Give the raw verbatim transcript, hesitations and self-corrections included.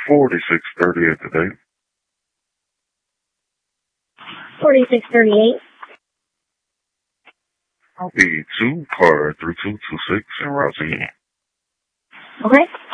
forty-six thirty-eight today. forty-six thirty-eight. I'll be two, car three two two six, and route to you. Okay.